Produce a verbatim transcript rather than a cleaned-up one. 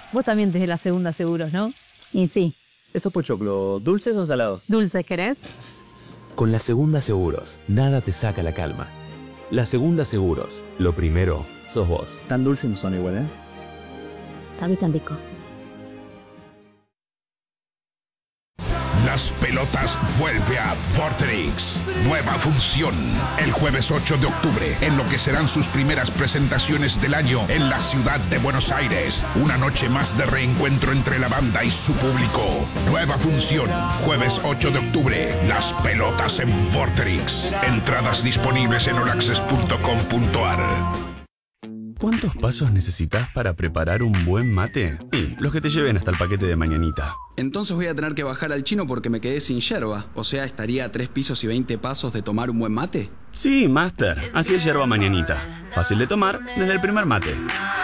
Vos también desde la segunda seguros, ¿no? Y sí. ¿Esos pochoclos, dulces o salados? ¿Dulces querés? Con la Segunda Seguros, nada te saca la calma. La Segunda Seguros, lo primero sos vos. Tan dulces no son igual, ¿eh? También tan ricos. Las Pelotas vuelve a Vorterix. Nueva función el jueves ocho de octubre en lo que serán sus primeras presentaciones del año en la ciudad de Buenos Aires. Una noche más de reencuentro entre la banda y su público. Nueva función jueves ocho de octubre. Las Pelotas en Vorterix. Entradas disponibles en olaxes punto com punto ar. ¿Cuántos pasos necesitas para preparar un buen mate? Y los que te lleven hasta el paquete de mañanita. Entonces voy a tener que bajar al chino porque me quedé sin yerba. O sea, ¿estaría a tres pisos y veinte pasos de tomar un buen mate? Sí, Master. Así es yerba mañanita. Fácil de tomar desde el primer mate.